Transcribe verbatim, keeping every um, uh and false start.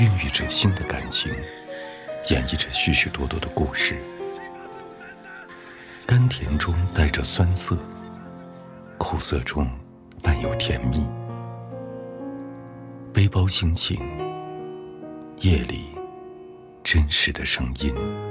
孕育着新的感情，演绎着许许多多的故事。甘甜中带着酸涩，苦涩中伴有甜蜜。背包心情，夜里真实的声音。